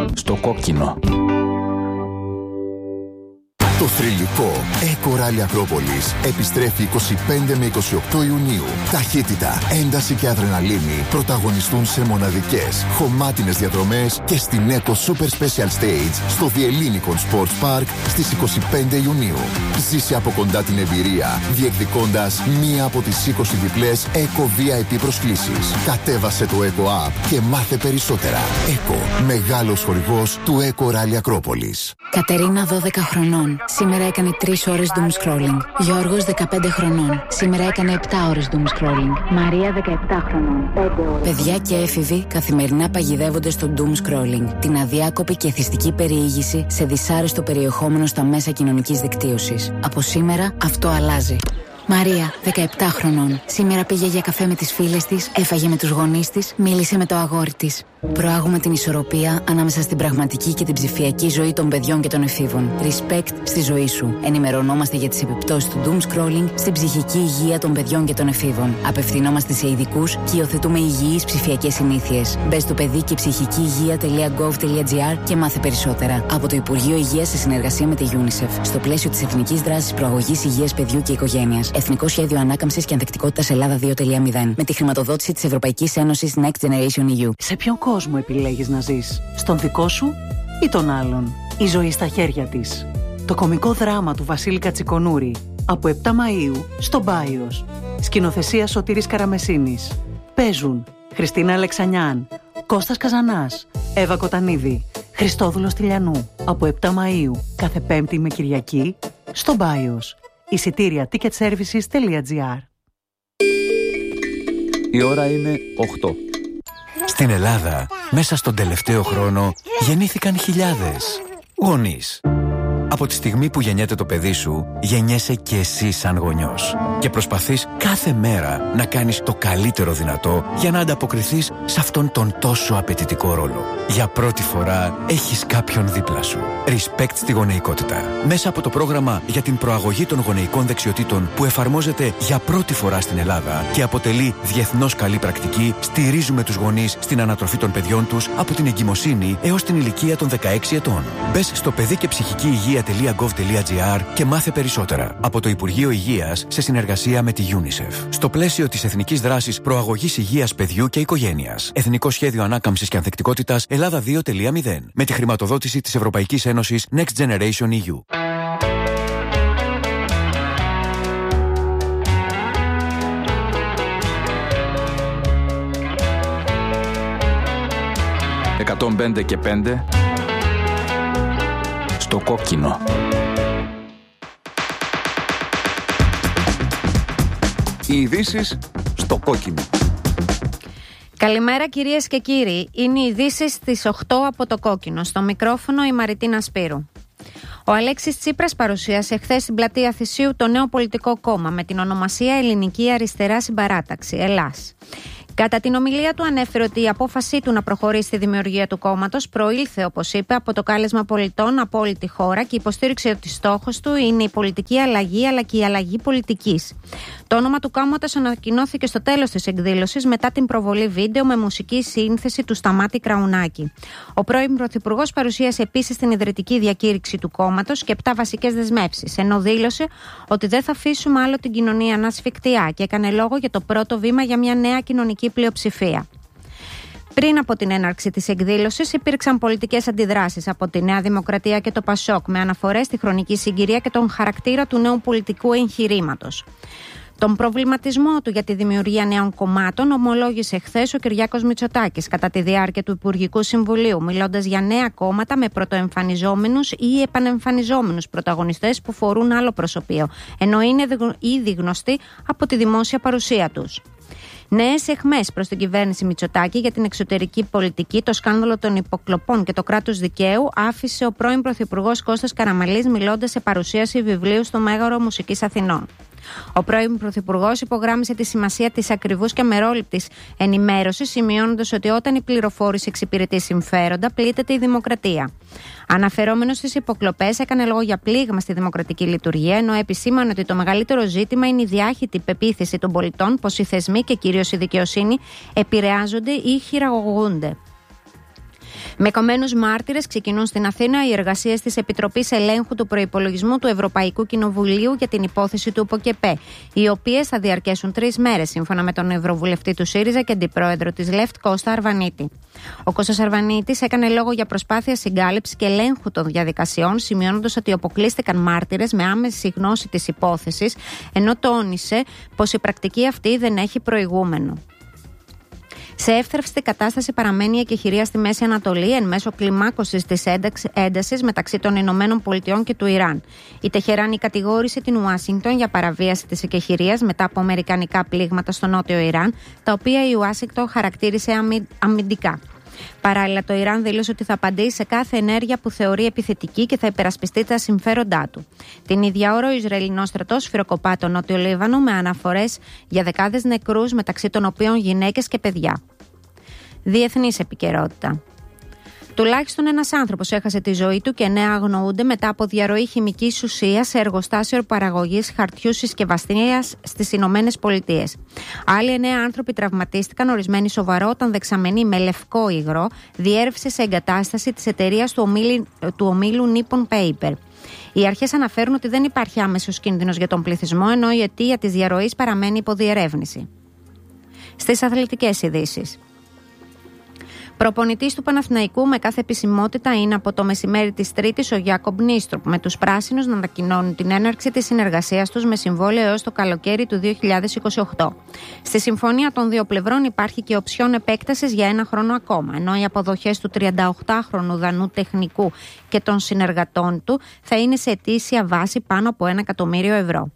στο κόκκινο. Το θρυλικό Eco Rally Ακρόπολης επιστρέφει 25 με 28 Ιουνίου. Ταχύτητα, ένταση και αδρεναλίνη πρωταγωνιστούν σε μοναδικές, χωμάτινες διαδρομές και στην Eco Super Special Stage στο The Ellinikon Sports Park στις 25 Ιουνίου. Ζήσε από κοντά την εμπειρία, διεκδικώντας μία από τις 20 διπλές Eco VIP προσκλήσεις. Κατέβασε το Eco App και μάθε περισσότερα. Eco, μεγάλος χορηγός του Eco Rally Ακρόπολης. Κατερίνα, 12 χρονών. Σήμερα έκανε 3 ώρες doom scrolling. Γιώργος, 15 χρονών. Σήμερα έκανε 7 ώρες doom scrolling. Μαρία, 17 χρονών. 5 ώρες. Παιδιά και έφηβοι καθημερινά παγιδεύονται στο doom scrolling, την αδιάκοπη και εθιστική περιήγηση σε δυσάρεστο περιεχόμενο στα μέσα κοινωνικής δικτύωσης. Από σήμερα αυτό αλλάζει. Μαρία, 17 χρονών. Σήμερα πήγε για καφέ με τις φίλες της, έφαγε με τους γονείς της, μίλησε με το αγόρι της. Προάγουμε την ισορροπία ανάμεσα στην πραγματική και την ψηφιακή ζωή των παιδιών και των εφήβων. Respect στη ζωή σου. Ενημερωνόμαστε για τις επιπτώσεις του doom scrolling στην ψυχική υγεία των παιδιών και των εφήβων. Απευθυνόμαστε σε ειδικούς και υιοθετούμε υγιείς ψηφιακές συνήθειες. Μπες στο παιδί και ψυχική υγεία.gov.gr και μάθε περισσότερα. Από το Υπουργείο Υγείας σε συνεργασία με τη UNICEF. Στο πλαίσιο της Εθνικής Δράσης Προαγωγής Υγείας Παιδιού και Οικογένειας. Εθνικό Σχέδιο Ανάκαμψης και Ανθεκτικότητας Ελλάδα 2.0. Με τη χρηματοδότηση της Ευρωπαϊκής Ένωσης Next Generation EU. Σε ποιον κόσμο επιλέγεις να ζεις? Στον δικό σου ή τον άλλον? Η ζωή στα χέρια της. Το κωμικό δράμα του Βασίλη Κατσικονούρη. Από 7 Μαΐου στο Μπάιος. Σκηνοθεσία Σωτήρης Καραμεσίνης. Παίζουν Χριστίνα Αλεξανιάν, Κώστας Καζανάς, Εύα Κοτανίδη, Χριστόδουλος Τηλιανού. Από 7 Μαΐου κάθε Πέμπτη με Κυριακή στο Μπάιος. Εισιτήρια ticketservices.gr. Η ώρα είναι 8. Στην Ελλάδα, μέσα στον τελευταίο χρόνο, γεννήθηκαν χιλιάδες γονείς. Από τη στιγμή που γεννιέται το παιδί σου, γεννιέσαι και εσύ σαν γονιός. Και προσπαθείς κάθε μέρα να κάνεις το καλύτερο δυνατό για να ανταποκριθείς σε αυτόν τον τόσο απαιτητικό ρόλο. Για πρώτη φορά έχεις κάποιον δίπλα σου. Respect στη γονεϊκότητα. Μέσα από το πρόγραμμα για την προαγωγή των γονεϊκών δεξιοτήτων που εφαρμόζεται για πρώτη φορά στην Ελλάδα και αποτελεί διεθνώς καλή πρακτική, στηρίζουμε τους γονείς στην ανατροφή των παιδιών τους από την εγκυμοσύνη έως την ηλικία των 16 ετών. Μπες στο παιδί και ψυχική υγεία.gov.gr και μάθε περισσότερα. Από το Υπουργείο Υγείας σε συνεργασία με τη UNICEF. Στο πλαίσιο της Εθνικής Δράσης Προαγωγής Υγείας Παιδιού και Οικογένειας. Εθνικό Σχέδιο Ανάκαμψης και Ανθεκτικότητας Ελλάδα 2.0. Με τη χρηματοδότηση της Ευρωπαϊκής Ένωσης Next Generation EU. «105 και 5» στο κόκκινο. Οι ειδήσεις στο κόκκινο. Καλημέρα κυρίες και κύριοι. Είναι οι ειδήσεις στις 8 από το κόκκινο. Στο μικρόφωνο η Μαριτίνα Σπύρου. Ο Αλέξης Τσίπρας παρουσίασε χθες στην πλατεία Θησίου το νέο πολιτικό κόμμα με την ονομασία Ελληνική Αριστερά Συμπαράταξη, ΕΛΑΣ. Κατά την ομιλία του ανέφερε ότι η απόφασή του να προχωρήσει στη δημιουργία του κόμματος προήλθε, όπως είπε, από το κάλεσμα πολιτών από όλη τη χώρα και υποστήριξε ότι στόχος του είναι η πολιτική αλλαγή αλλά και η αλλαγή πολιτικής. Το όνομα του κόμματος ανακοινώθηκε στο τέλος της εκδήλωσης μετά την προβολή βίντεο με μουσική σύνθεση του Σταμάτη Κραουνάκη. Ο πρώην Πρωθυπουργός παρουσίασε επίσης την ιδρυτική διακήρυξη του κόμματος και 7 βασικές δεσμεύσεις, ενώ δήλωσε ότι δεν θα αφήσουμε άλλο την κοινωνία να σφιχτιά και έκανε λόγο για το πρώτο βήμα για μια νέα κοινωνική πλειοψηφία. Πριν από την έναρξη της εκδήλωσης υπήρξαν πολιτικές αντιδράσεις από τη Νέα Δημοκρατία και το Πασόκ με αναφορές στη χρονική συγκυρία και τον χαρακτήρα του νέου πολιτικού εγχειρήματος. Τον προβληματισμό του για τη δημιουργία νέων κομμάτων ομολόγησε χθες ο Κυριάκος Μητσοτάκης κατά τη διάρκεια του Υπουργικού Συμβουλίου, μιλώντας για νέα κόμματα με πρωτοεμφανιζόμενους ή επανεμφανιζόμενους πρωταγωνιστές που φορούν άλλο προσωπείο, ενώ είναι ήδη γνωστοί από τη δημόσια παρουσία τους. Νέες αιχμές προς την κυβέρνηση Μητσοτάκη για την εξωτερική πολιτική, το σκάνδαλο των υποκλοπών και το κράτος δικαίου άφησε ο πρώην Πρωθυπουργός Κώστας Καραμανλής μιλώντας σε παρουσίαση βιβλίου στο Μέγαρο Μουσικής Αθηνών. Ο πρώην Πρωθυπουργός υπογράμμισε τη σημασία της ακριβούς και αμερόληπτης ενημέρωσης, σημειώνοντας ότι όταν η πληροφόρηση εξυπηρετεί συμφέροντα, πλήττεται η δημοκρατία. Αναφερόμενος στις υποκλοπές, έκανε λόγο για πλήγμα στη δημοκρατική λειτουργία, ενώ επισήμανε ότι το μεγαλύτερο ζήτημα είναι η διάχυτη πεποίθηση των πολιτών πως οι θεσμοί και κυρίως η δικαιοσύνη επηρεάζονται ή χειραγωγούνται. Με κομμένους μάρτυρες ξεκινούν στην Αθήνα οι εργασίες της Επιτροπής Ελέγχου του Προϋπολογισμού του Ευρωπαϊκού Κοινοβουλίου για την υπόθεση του ΟΚΕΠΕ, οι οποίες θα διαρκέσουν 3 μέρες, σύμφωνα με τον Ευρωβουλευτή του ΣΥΡΙΖΑ και αντιπρόεδρο της ΛΕΦΤ, Κώστα Αρβανίτη. Ο Κώστας Αρβανίτης έκανε λόγο για προσπάθεια συγκάλυψης και ελέγχου των διαδικασιών, σημειώνοντας ότι αποκλείστηκαν μάρτυρες με άμεση γνώση της υπόθεσης, ενώ τόνισε πως η πρακτική αυτή δεν έχει προηγούμενο. Σε εύθραυστη κατάσταση παραμένει η εκεχηρία στη Μέση Ανατολή εν μέσω κλιμάκωσης της έντασης μεταξύ των Ηνωμένων Πολιτειών και του Ιράν. Η Τεχεράνη κατηγόρησε την Ουάσιγκτον για παραβίαση της εκεχηρίας μετά από αμερικανικά πλήγματα στο νότιο Ιράν, τα οποία η Ουάσιγκτον χαρακτήρισε αμυντικά. Παράλληλα, το Ιράν δήλωσε ότι θα απαντήσει σε κάθε ενέργεια που θεωρεί επιθετική και θα υπερασπιστεί τα συμφέροντά του. Την ίδια ώρα, ο Ισραηλινός στρατός σφυροκοπά το νότιο Λίβανο με αναφορές για δεκάδες νεκρούς, μεταξύ των οποίων γυναίκες και παιδιά. Διεθνής επικαιρότητα. Τουλάχιστον ένας άνθρωπος έχασε τη ζωή του και 9 αγνοούνται μετά από διαρροή χημικής ουσίας σε εργοστάσιο παραγωγής χαρτιού συσκευαστίας στις Ηνωμένες Πολιτείες. Άλλοι 9 άνθρωποι τραυματίστηκαν, ορισμένοι σοβαρό, όταν δεξαμενή με λευκό υγρό διέρευσε σε εγκατάσταση της εταιρείας του ομίλου Nippon Paper. Οι αρχές αναφέρουν ότι δεν υπάρχει άμεσος κίνδυνος για τον πληθυσμό, ενώ η αιτία της διαρροής παραμένει υπό διερεύνηση. Στις αθλητικές ειδήσεις. Προπονητής του Παναθηναϊκού με κάθε επισημότητα είναι από το μεσημέρι της Τρίτης ο Γιάκομπ Νίστροπ, με τους πράσινους να ανακοινώνουν την έναρξη της συνεργασίας τους με συμβόλαιο έως το καλοκαίρι του 2028. Στη συμφωνία των δύο πλευρών υπάρχει και οψιόν επέκτασης για 1 χρόνο ακόμα, ενώ οι αποδοχές του 38χρονου Δανού τεχνικού και των συνεργατών του θα είναι σε ετήσια βάση πάνω από 1 εκατομμύριο ευρώ.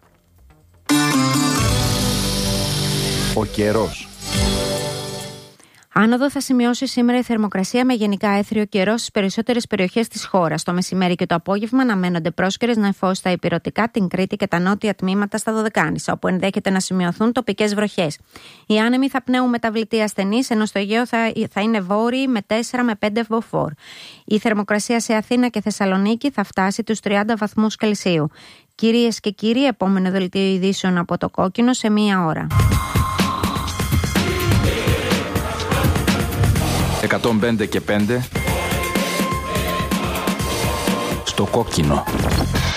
Ο καιρός. Άνοδο θα σημειώσει σήμερα η θερμοκρασία με γενικά έθριο καιρό στις περισσότερες περιοχές της χώρας. Το μεσημέρι και το απόγευμα αναμένονται πρόσκαιρες νεφώσεις στα ηπειρωτικά, την Κρήτη και τα νότια τμήματα στα Δωδεκάνησα, όπου ενδέχεται να σημειωθούν τοπικές βροχές. Οι άνεμοι θα πνέουν μεταβλητή ασθενείς, ενώ στο Αιγαίο θα είναι βόρειοι με 4 με 5 μποφόρ. Η θερμοκρασία σε Αθήνα και Θεσσαλονίκη θα φτάσει τους 30 βαθμούς Κελσίου. Κυρίες και κύριοι, επόμενο δελτίο ειδήσεων από το Κόκκινο σε 1 ώρα. 105 και 5 στο Κόκκινο.